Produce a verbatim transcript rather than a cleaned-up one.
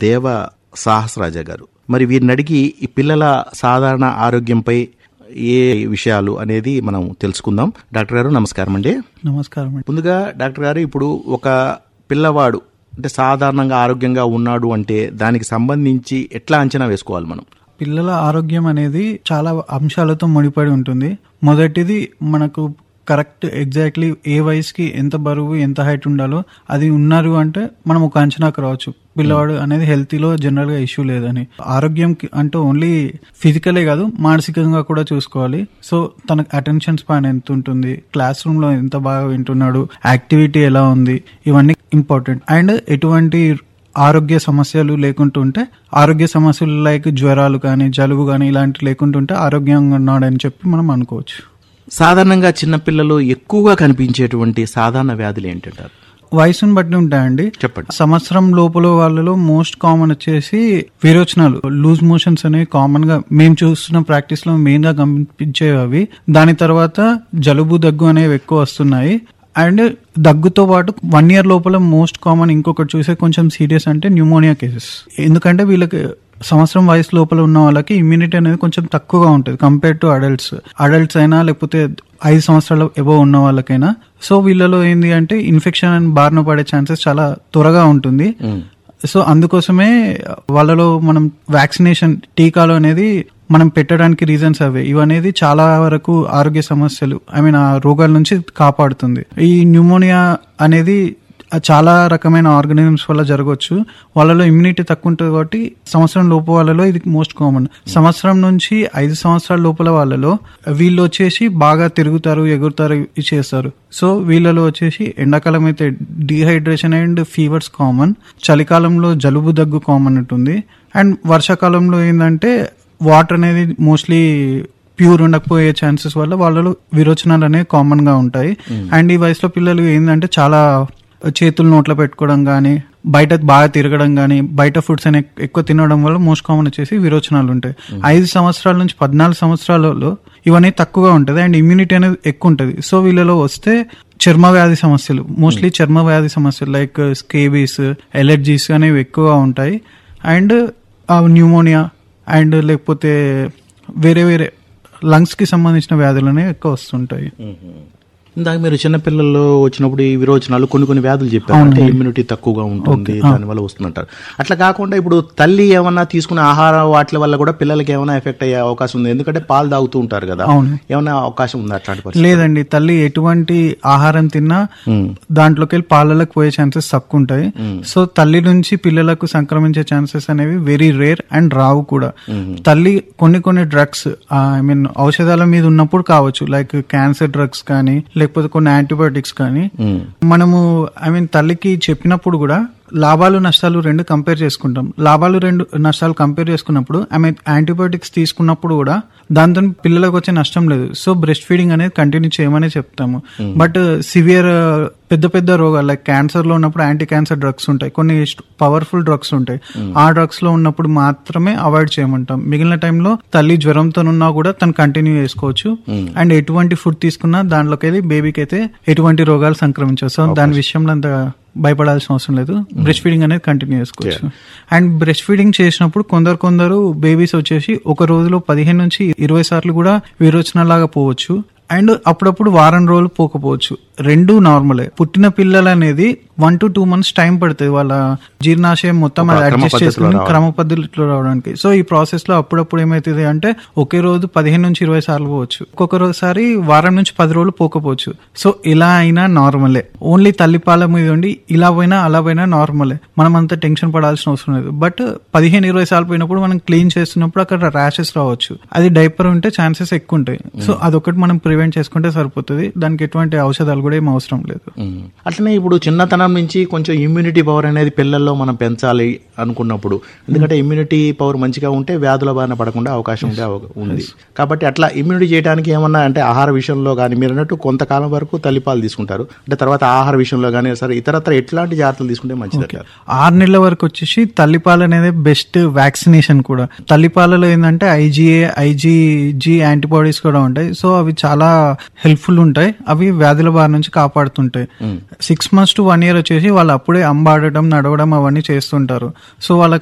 దేవ సాహసరాజ గారు. మరి వీరిని అడిగి ఈ పిల్లల సాధారణ ఆరోగ్యంపై ఏ విషయాలు అనేది మనం తెలుసుకుందాం. డాక్టర్ గారు నమస్కారం అండి. నమస్కారం. ముందుగా డాక్టర్ గారు, ఇప్పుడు ఒక పిల్లవాడు అంటే సాధారణంగా ఆరోగ్యంగా ఉన్నాడు అంటే దానికి సంబంధించి ఎట్లా అంచనా వేసుకోవాలి మనం? పిల్లల ఆరోగ్యం అనేది చాలా అంశాలతో ముడిపడి ఉంటుంది. మొదటిది మనకు కరెక్ట్ ఎగ్జాక్ట్లీ ఏ వయసుకి ఎంత బరువు ఎంత హైట్ ఉండాలో అది ఉన్నారు అంటే మనం ఒక అంచనాకు రావచ్చు పిల్లవాడు అనేది హెల్తీలో జనరల్ గా ఇష్యూ లేదని. ఆరోగ్యం అంటే ఓన్లీ ఫిజికలే కాదు, మానసికంగా కూడా చూసుకోవాలి. సో తనకు అటెన్షన్ స్పాన్ ఎంత ఉంటుంది, క్లాస్ రూమ్ లో ఎంత బాగా వింటున్నాడు, యాక్టివిటీ ఎలా ఉంది, ఇవన్నీ ఇంపార్టెంట్. అండ్ ఎటువంటి ఆరోగ్య సమస్యలు లేకుంటుంటే, ఆరోగ్య సమస్యలు లైక్ జ్వరాలు కానీ జలుబు కానీ ఇలాంటివి లేకుంటుంటే ఆరోగ్యంగా ఉన్నాడని చెప్పి మనం అనుకోవచ్చు. సాధారణంగా చిన్నపిల్లలు ఎక్కువగా కనిపించేటువంటి సాధారణ వ్యాధులు ఏంటంటారు? వయసును బట్టి ఉంటాయండి. చెప్పండి. సంవత్సరం లోపల వాళ్ళలో మోస్ట్ కామన్ వచ్చేసి విరోచనాలు, లూజ్ మోషన్స్ అనేవి కామన్ గా మేము చూస్తున్న ప్రాక్టీస్ లో మెయిన్ గా కనిపించేవి అవి. దాని తర్వాత జలుబు దగ్గు అనేవి ఎక్కువ వస్తున్నాయి. అండ్ దగ్గుతో పాటు వన్ ఇయర్ లోపల మోస్ట్ కామన్ ఇంకొకటి చూసే కొంచెం సీరియస్ అంటే న్యూమోనియా కేసెస్. ఎందుకంటే వీళ్ళకి సంవత్సరం వయసు లోపల ఉన్న వాళ్ళకి ఇమ్యూనిటీ అనేది కొంచెం తక్కువగా ఉంటుంది కంపేర్ టు అడల్ట్స్ అడల్ట్స్ అయినా లేకపోతే ఐదు సంవత్సరాల ఎబో ఉన్న వాళ్ళకైనా. సో వీళ్ళలో ఏంది అంటే ఇన్ఫెక్షన్ అని బారిన పడే ఛాన్సెస్ చాలా త్వరగా ఉంటుంది. సో అందుకోసమే వాళ్ళలో మనం వ్యాక్సినేషన్ టీకాలు అనేది మనం పెట్టడానికి రీజన్స్ అవే. ఇవనేది చాలా వరకు ఆరోగ్య సమస్యలు ఐ మీన్ ఆ రోగాల నుంచి కాపాడుతుంది. ఈ న్యూమోనియా అనేది చాలా రకమైన ఆర్గానిజమ్స్ వల్ల జరగవచ్చు. వాళ్ళలో ఇమ్యూనిటీ తక్కువ ఉంటుంది కాబట్టి సంవత్సరం లోపు వాళ్ళలో ఇది మోస్ట్ కామన్. సంవత్సరం నుంచి ఐదు సంవత్సరాల లోపల వాళ్ళలో వీళ్ళు వచ్చేసి బాగా తిరుగుతారు, ఎగురుతారు, చేస్తారు. సో వీళ్ళలో వచ్చేసి ఎండాకాలం అయితే డీహైడ్రేషన్ అండ్ ఫీవర్స్ కామన్, చలికాలంలో జలుబు దగ్గు కామన్ ఉంటుంది. అండ్ వర్షాకాలంలో ఏంటంటే వాటర్ అనేది మోస్ట్లీ ప్యూర్ ఉండకపోయే ఛాన్సెస్ వల్ల వాళ్ళలో విరోచనాలు అనేవి కామన్ గా ఉంటాయి. అండ్ ఈ వయసులో పిల్లలు ఏంటంటే చాలా చేతులు నోట్లో పెట్టుకోవడం కానీ, బయట బాగా తిరగడం కానీ, బయట ఫుడ్స్ అని ఎక్కువ తినడం వల్ల మోస్ట్ కామన్ వచ్చేసి విరోచనాలు ఉంటాయి. ఐదు సంవత్సరాల నుంచి పద్నాలుగు సంవత్సరాలలో ఇవన్నీ తక్కువగా ఉంటుంది అండ్ ఇమ్యూనిటీ అనేది ఎక్కువ ఉంటుంది. సో వీళ్ళలో వస్తే చర్మ వ్యాధి సమస్యలు, మోస్ట్లీ చర్మ వ్యాధి సమస్యలు లైక్ స్కేబీస్, ఎలర్జీస్ అనేవి ఎక్కువగా ఉంటాయి. అండ్ న్యూమోనియా అండ్ లేకపోతే వేరే వేరే లంగ్స్ కి సంబంధించిన వ్యాధులు అనేవి ఎక్కువ వస్తుంటాయి. ఇందాక మీరు చిన్నపిల్లల్లో వచ్చినప్పుడు ఈ విరోచనాలు కొన్ని కొన్ని వ్యాధులు చెప్పారు, అంటే ఇమ్యూనిటీ తక్కువగా ఉంటుంది దానివల్ల వస్తుందంటారు. అట్లా కాకుండా ఇప్పుడు తల్లి ఏమన్నా తీసుకునే ఆహార వాటి వల్ల కూడా పిల్లలకి ఏమైనా ఎఫెక్ట్ అయ్యే అవకాశం ఉంది? ఎందుకంటే పాలు తాగుతూ ఉంటారు కదా, ఏమైనా అవకాశం ఉందా అట్లాంటి పరిస్థితి? లేదండి, తల్లి ఎటువంటి ఆహారం తిన్నా దాంట్లోకి వెళ్ళి పాలలకు పోయే ఛాన్సెస్ తక్కువ ఉంటాయి. సో తల్లి నుంచి పిల్లలకు సంక్రమించే ఛాన్సెస్ అనేవి వెరీ రేర్ అండ్ రావు కూడా. తల్లి కొన్ని కొన్ని డ్రగ్స్ ఐ మీన్ ఔషధాల మీద ఉన్నప్పుడు కావచ్చు, లైక్ క్యాన్సర్ డ్రగ్స్ కానీ లేకపోతే కొన్ని యాంటీబయాటిక్స్ కానీ మనము ఐ మీన్ తల్లికి చెప్పినప్పుడు కూడా లాభాలు నష్టాలు రెండు కంపేర్ చేసుకుంటాం. లాభాలు రెండు నష్టాలు కంపేర్ చేసుకున్నప్పుడు ఆమె యాంటీబయాటిక్స్ తీసుకున్నప్పుడు కూడా దాంతో పిల్లలకు వచ్చే నష్టం లేదు. సో బ్రెస్ట్ ఫీడింగ్ అనేది కంటిన్యూ చేయమని చెప్తాము. బట్ సివియర్ పెద్ద పెద్ద రోగాలు లైక్ క్యాన్సర్ లో ఉన్నప్పుడు యాంటీ క్యాన్సర్ డ్రగ్స్ ఉంటాయి, కొన్ని పవర్ఫుల్ డ్రగ్స్ ఉంటాయి. ఆ డ్రగ్స్ లో ఉన్నప్పుడు మాత్రమే అవాయిడ్ చేయమంటాం. మిగిలిన టైంలో తల్లి జ్వరంతో ఉన్నా కూడా తను కంటిన్యూ చేసుకోవచ్చు. అండ్ ఎటువంటి ఫుడ్ తీసుకున్నా దాంట్లోకి వెళ్ళి బేబీకి అయితే ఎటువంటి రోగాలు సంక్రమించవు. సో దాని విషయంలో అంత భయపడాల్సిన అవసరం లేదు. బ్రెస్ట్ ఫీడింగ్ అనేది కంటిన్యూ చేసుకోవచ్చు. అండ్ బ్రెస్ట్ ఫీడింగ్ చేసినప్పుడు కొందరు కొందరు బేబీస్ వచ్చేసి ఒక రోజులో పదిహేను నుంచి ఇరవై సార్లు కూడా విరోచనలాగా పోవచ్చు. అండ్ అప్పుడప్పుడు వారం రోజులు పోకపోవచ్చు. రెండు నార్మలే. పుట్టిన పిల్లలు అనేది one to two months time పడుతుంది వాళ్ళ జీర్ణాశయం మొత్తం అడ్జస్ట్ చేసుకుని క్రమ పద్ధతిలో రావడానికి. సో ఈ ప్రాసెస్ లో అప్పుడప్పుడు ఏమైతుంది అంటే ఒకే రోజు పదిహేను నుంచి ఇరవై సార్లు పోవచ్చు, ఒక్కొక్కసారి వారం నుంచి పది రోజులు పోకపోవచ్చు. సో ఇలా అయినా నార్మలే. ఓన్లీ తల్లిపాల మీద ఉండి ఇలా పోయినా అలా పోయినా నార్మలే, మనం అంత టెన్షన్ పడాల్సిన అవసరం లేదు. బట్ పదిహేను ఇరవై సార్లు పోయినప్పుడు మనం క్లీన్ చేస్తున్నప్పుడు అక్కడ ర్యాషెస్ రావచ్చు. అది డైపర్ ఉంటే ఛాన్సెస్ ఎక్కువ ఉంటాయి. సో అదొకటి మనం ప్రివెంట్ చేసుకుంటే సరిపోతుంది. దానికి ఎటువంటి ఔషధాలు కూడా ఏం అవసరం లేదు. అట్లనే ఇప్పుడు చిన్నతనం నుంచి కొంచెం ఇమ్యూనిటీ పవర్ అనేది పిల్లల్లో మనం పెంచాలి అనుకున్నప్పుడు, ఎందుకంటే ఇమ్యూనిటీ పవర్ మంచిగా ఉంటే వ్యాధుల బారిన పడకుండా అవకాశం ఉంది. కాబట్టి అట్లా ఇమ్యూనిటీ చేయడానికి ఏమన్నా అంటే ఆహార విషయంలో కానీ మీరు అన్నట్టు కొంతకాలం వరకు తల్లిపాలు తీసుకుంటారు, అంటే తర్వాత ఆహార విషయంలో కానీ సరే ఇతరత్ర ఎట్లాంటి జాగ్రత్తలు తీసుకుంటే మంచిది? ఆరు నెలల వరకు వచ్చేసి తల్లిపాలు అనేది బెస్ట్ వ్యాక్సినేషన్ కూడా. తల్లిపాలలో ఏంటంటే ఐజీఏ ఐజీజీ యాంటీబాడీస్ కూడా ఉంటాయి. సో అవి చాలా హెల్ప్ఫుల్ ఉంటాయి. అవి వ్యాధుల బారి నుంచి కాపాడుతుంటాయి. Six months to one year వచ్చేసి వాళ్ళు అప్పుడే అంబాడటం నడవడం అవన్నీ చేస్తుంటారు. సో వాళ్ళకి